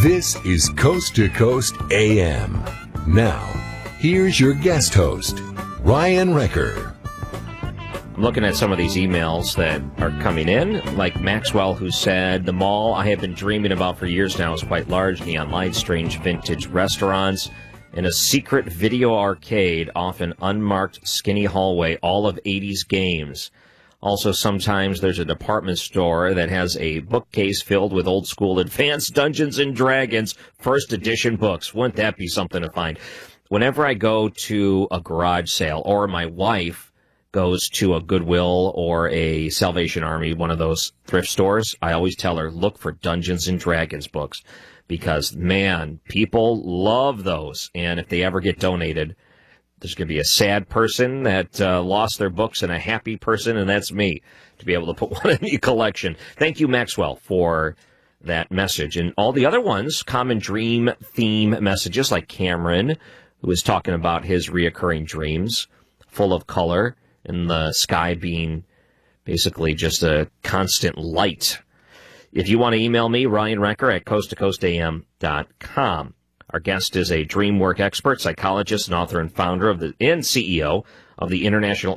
This is Coast to Coast AM. Now, here's your guest host, Ryan Wrecker. I'm looking at some of these emails that are coming in, like Maxwell, who said, the mall I have been dreaming about for years now is quite large, neon lights, strange vintage restaurants, and a secret video arcade off an unmarked skinny hallway, all of 80s games. Also, sometimes there's a department store that has a bookcase filled with old school Advanced Dungeons and Dragons first edition books. Wouldn't that be something to find? Whenever I go to a garage sale, or my wife goes to a Goodwill or a Salvation Army, one of those thrift stores, I always tell her, look for Dungeons and Dragons books, because, man, people love those. And if they ever get donated, there's going to be a sad person that lost their books and a happy person, and that's me, to be able to put one in the collection. Thank you, Maxwell, for that message. And all the other ones, common dream theme messages, like Cameron, who was talking about his reoccurring dreams, full of color, and the sky being basically just a constant light. If you want to email me, Ryan Wrecker at coasttocoastam.com. Our guest is a dream work expert, psychologist, and author and founder and CEO of the International